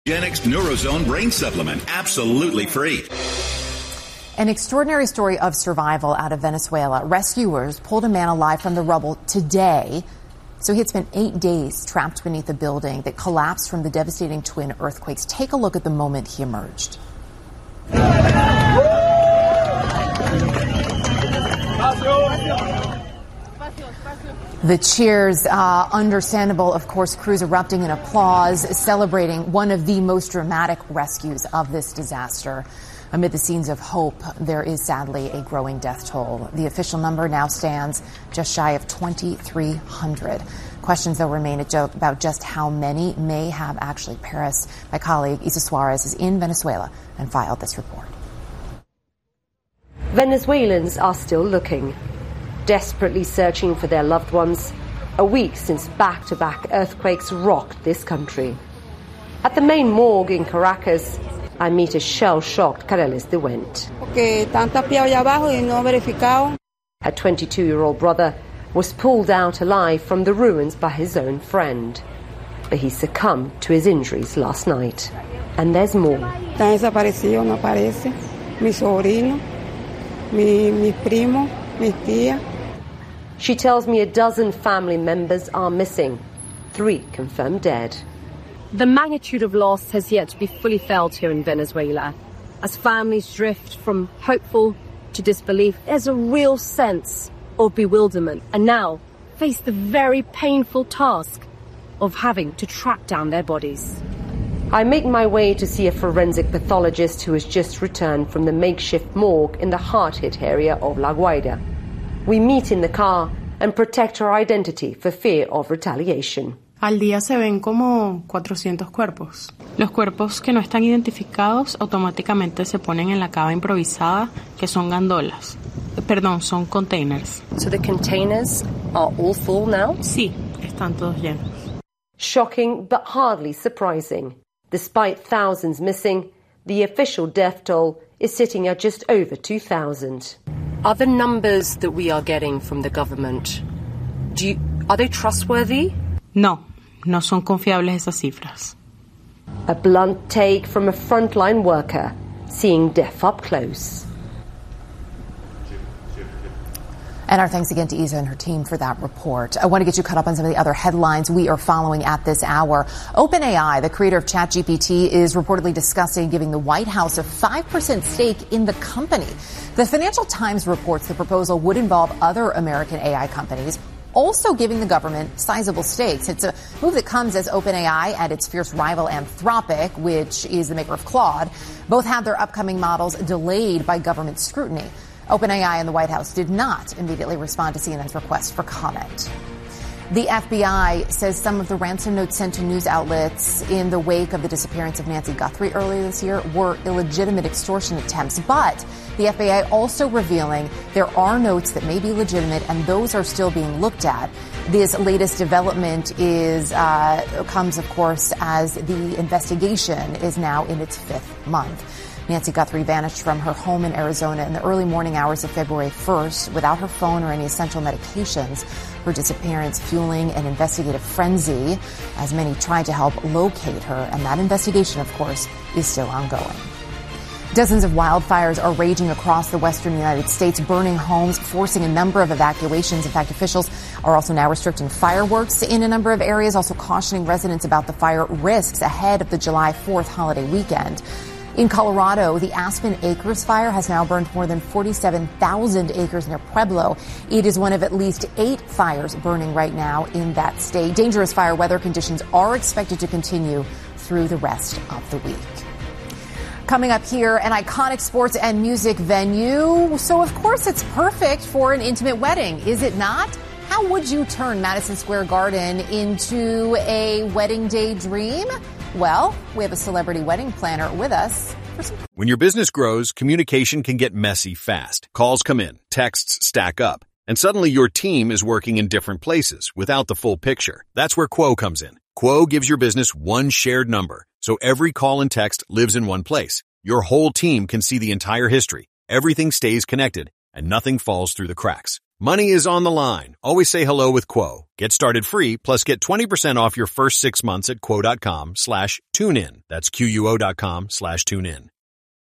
Genix Neurozone Brain Supplement, absolutely free. An extraordinary story of survival out of Venezuela. Rescuers pulled a man alive from the rubble today. So he had spent 8 days trapped beneath a building that collapsed from the devastating twin earthquakes. Take a look at the moment he emerged. The cheers, understandable, of course, crews erupting in applause, celebrating one of the most dramatic rescues of this disaster. Amid the scenes of hope, there is sadly a growing death toll. The official number now stands just shy of 2,300. Questions, though, remain about just how many may have actually perished. My colleague, Isa Suarez, is in Venezuela and filed this report. Venezuelans are still looking, desperately searching for their loved ones, a week since back-to-back earthquakes rocked this country. At the main morgue in Caracas, I meet a shell-shocked Careles de Went. Her 22-year-old brother was pulled out alive from the ruins by his own friend, but he succumbed to his injuries last night. And there's more. Está desaparecido, no aparece. Mi sobrino, mis primos, mis tías. She tells me a dozen family members are missing, 3 confirmed dead. The magnitude of loss has yet to be fully felt here in Venezuela. As families drift from hopeful to disbelief, there's a real sense of bewilderment and now face the very painful task of having to track down their bodies. I make my way to see a forensic pathologist who has just returned from the makeshift morgue in the hard-hit area of La Guaira. We meet in the car and protect her identity for fear of retaliation. Al día se ven como 400 cuerpos. Los cuerpos que no están identificados automáticamente se ponen en la cava improvisada, que son gandolas. Perdón, son containers. So the containers are all full now? Sí, están todos llenos. Shocking but hardly surprising. Despite thousands missing, the official death toll is sitting at just over 2,000. Are the numbers that we are getting from the government, are they trustworthy? No, no son confiables esas cifras. A blunt take from a frontline worker, seeing death up close. And our thanks again to Isa and her team for that report. I want to get you caught up on some of the other headlines we are following at this hour. OpenAI, the creator of ChatGPT, is reportedly discussing giving the White House a 5% stake in the company. The Financial Times reports the proposal would involve other American AI companies, also giving the government sizable stakes. It's a move that comes as OpenAI and its fierce rival Anthropic, which is the maker of Claude, both have their upcoming models delayed by government scrutiny. OpenAI and the White House did not immediately respond to CNN's request for comment. The FBI says some of the ransom notes sent to news outlets in the wake of the disappearance of Nancy Guthrie earlier this year were illegitimate extortion attempts. But the FBI also revealing there are notes that may be legitimate, and those are still being looked at. This latest development comes, of course, as the investigation is now in its 5th month. Nancy Guthrie vanished from her home in Arizona in the early morning hours of February 1st without her phone or any essential medications. Her disappearance fueling an investigative frenzy as many tried to help locate her, and that investigation, of course, is still ongoing. Dozens of wildfires are raging across the western United States, burning homes, forcing a number of evacuations. In fact, officials are also now restricting fireworks in a number of areas, also cautioning residents about the fire risks ahead of the July 4th holiday weekend. In Colorado, the Aspen Acres fire has now burned more than 47,000 acres near Pueblo. It is one of at least 8 fires burning right now in that state. Dangerous fire weather conditions are expected to continue through the rest of the week. Coming up here, an iconic sports and music venue. So, of course, it's perfect for an intimate wedding, is it not? How would you turn Madison Square Garden into a wedding day dream? Well, we have a celebrity wedding planner with us. When your business grows, communication can get messy fast. Calls come in, texts stack up, and suddenly your team is working in different places without the full picture. That's where Quo comes in. Quo gives your business one shared number, so every call and text lives in one place. Your whole team can see the entire history. Everything stays connected, and nothing falls through the cracks. Money is on the line. Always say hello with Quo. Get started free, plus get 20% off your first 6 months at quo.com/tunein. That's QUO.com/tunein.